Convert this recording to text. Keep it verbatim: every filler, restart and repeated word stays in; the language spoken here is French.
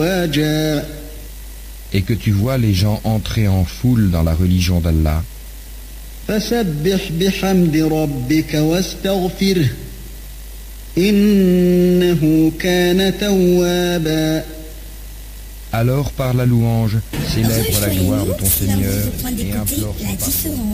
أفواجا et que tu vois les gens entrer en foule dans la religion d'Allah, فسبح بحمد ربك واستغفره إنه كان توابا. alors par la louange, célèbre la gloire de ton Seigneur et implore son pardon.